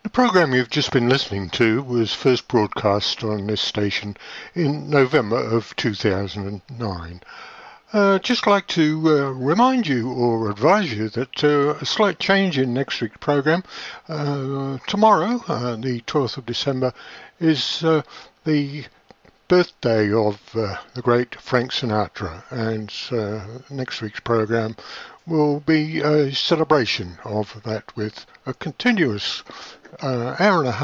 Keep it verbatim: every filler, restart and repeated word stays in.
The program you've just been listening to was first broadcast on this station in November of two thousand nine. Uh, just like to uh, remind you or advise you that uh, a slight change in next week's program. Uh, tomorrow, uh, the twelfth of December, is uh, the birthday of uh, the great Frank Sinatra, and uh, next week's program will be a celebration of that with a continuous uh, hour and a half